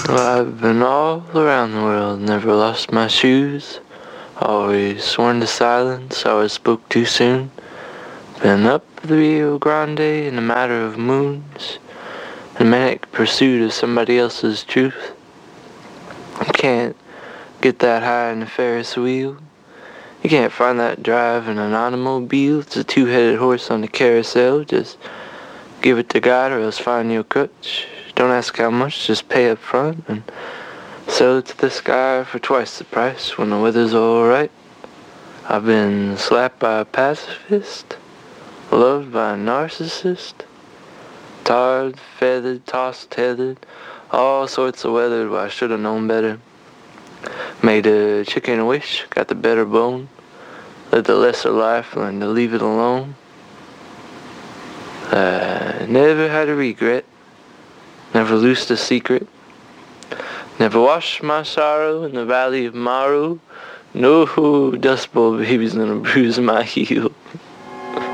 Well, I've been all around the world, never lost my shoes. Always sworn to silence, always spoke too soon. Been up the Rio Grande in a matter of moons, in manic pursuit of somebody else's truth. You can't get that high in a Ferris wheel. You can't find that drive in an automobile. It's a two-headed horse on the carousel. Just give it to God or else find your crutch. Don't ask how much, just pay up front and sell it to this guy for twice the price when the weather's alright. I've been slapped by a pacifist, loved by a narcissist, tarred, feathered, tossed, tethered, all sorts of weather, but I should have known better. Made a chicken wish, got the better bone, led the lesser life, learned to leave it alone. Never had a regret, never loosed a secret, never washed my sorrow in the valley of Maru. No Dust Bowl baby's gonna bruise my heel.